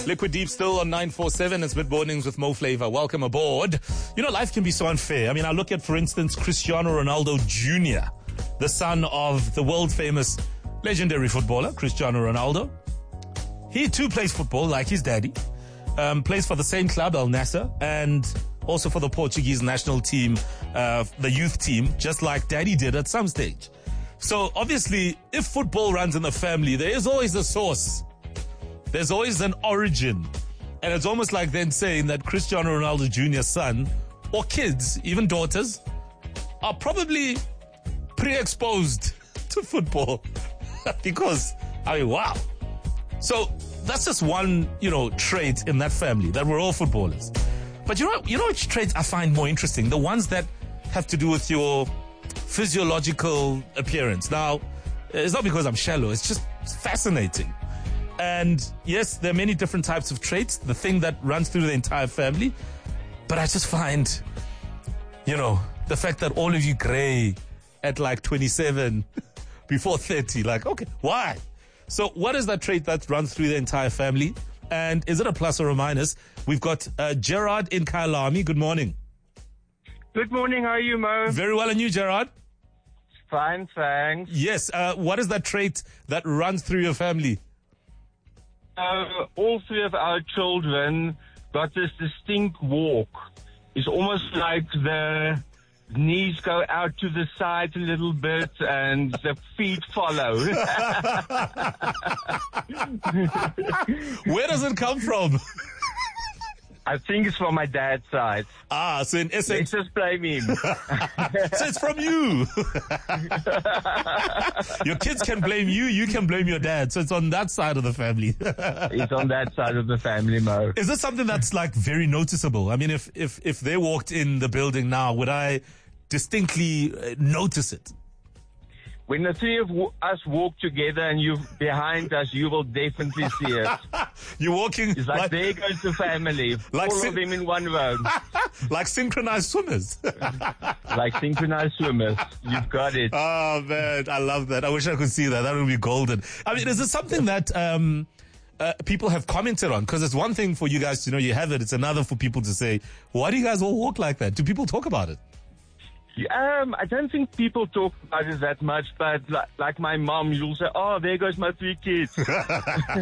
Liquid Deep still on 947. It's Mid Mornings with Mo Flavor. Welcome aboard. You know, life can be so unfair. I mean, I look at, for instance, Cristiano Ronaldo Jr., the son of the world famous legendary footballer, Cristiano Ronaldo. He too plays football like his daddy, plays for the same club, Al Nassr, and also for the Portuguese national team, the youth team, just like daddy did at some stage. So obviously, if football runs in the family, there is always a source. There's always an origin. And it's almost like then saying that Cristiano Ronaldo Jr.'s son, or kids, even daughters, are probably pre-exposed to football. Because, I mean, wow. So that's just one, trait in that family, that we're all footballers. But you know which traits I find more interesting? The ones that have to do with your physiological appearance. Now, it's not because I'm shallow, it's just fascinating. And yes, there are many different types of traits, the thing that runs through the entire family. But I just find, the fact that all of you gray at like 27, before 30, like, okay, why? So what is that trait that runs through the entire family? And is it a plus or a minus? We've got Gerard in Kyalami. Good morning. Good morning. How are you, Mo? Very well. And you, Gerard? Fine, thanks. Yes. What is that trait that runs through your family? All three of our children got this distinct walk. It's almost like the knees go out to the side a little bit and the feet follow. Where does it come from? I think it's from my dad's side. Ah, so in essence... Let's just blame him. So it's from you. Your kids can blame you, you can blame your dad. So it's on that side of the family. It's on that side of the family, Mo. Is this something that's like very noticeable? I mean, if they walked in the building now, would I distinctly notice it? When the three of us walk together and you behind us, you will definitely see it. You're walking... It's like there goes the family. Like all of them in one row. Like synchronized swimmers. Like synchronized swimmers. You've got it. Oh, man. I love that. I wish I could see that. That would be golden. I mean, is this something that people have commented on? Because it's one thing for you guys to know you have it. It's another for people to say, why do you guys all walk like that? Do people talk about it? I don't think people talk about it that much, but like my mom, you'll say, oh, there goes my three kids.